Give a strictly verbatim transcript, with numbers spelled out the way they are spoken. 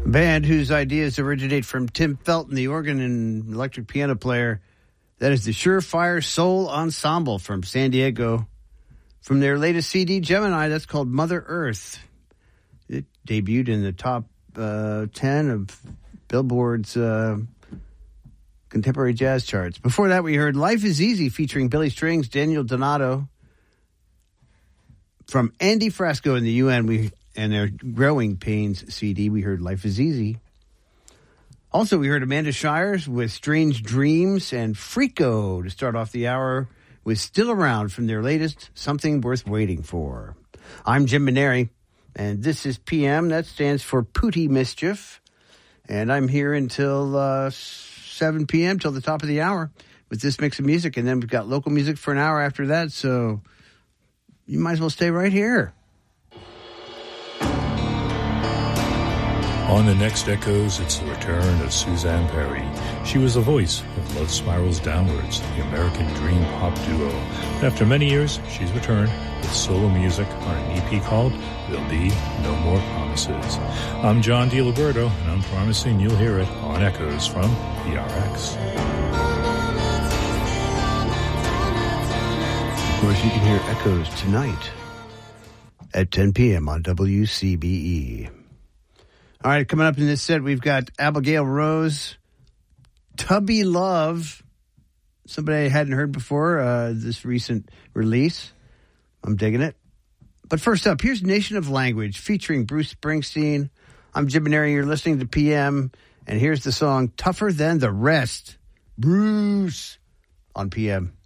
Band whose ideas originate from Tim Felton, the organ and electric piano player. That is the Surefire Soul Ensemble from San Diego. From their latest C D, Gemini, that's called Mother Earth. It debuted in the top uh, ten of Billboard's uh, contemporary jazz charts. Before that, we heard Life is Easy featuring Billy Strings, Daniel Donato. From Andy Frasco in the U N, we and their Growing Pains C D, we heard Life is Easy. Also, we heard Amanda Shires with Strange Dreams and Freako to start off the hour with Still Around from their latest Something Worth Waiting For. I'm Jim Maneri, and this is P M. That stands for Pooty Mischief. And I'm here until uh, seven p.m., till the top of the hour with this mix of music. And then we've got local music for an hour after that, so you might as well stay right here. On the next Echoes, it's the return of Suzanne Perry. She was the voice of Love Spirals Downwards, the American dream pop duo. And after many years, she's returned with solo music on an E P called There'll Be No More Promises. I'm John DiLiberto, and I'm promising you'll hear it on Echoes from P R X. Of course, you can hear Echoes tonight at ten p.m. on W C B E. All right, coming up in this set, we've got Abigail Rose, Tubby Love, somebody I hadn't heard before, uh, this recent release. I'm digging it. But first up, here's Nation of Language featuring Bruce Springsteen. I'm Jim Maneri, you're listening to P M, and here's the song Tougher Than the Rest. Bruce on P M.